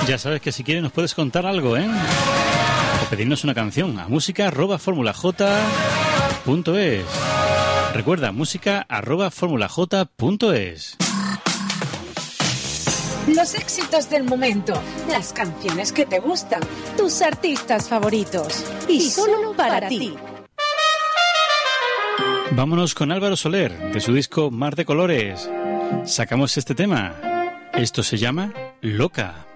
Ya sabes que si quieres nos puedes contar algo, ¿eh? O pedirnos una canción a música@formulaj.es. Recuerda, música@formulaj.es. Los éxitos del momento, las canciones que te gustan, tus artistas favoritos y solo para ti. Vámonos con Álvaro Soler, de su disco Mar de Colores. Sacamos este tema. Esto se llama Loca.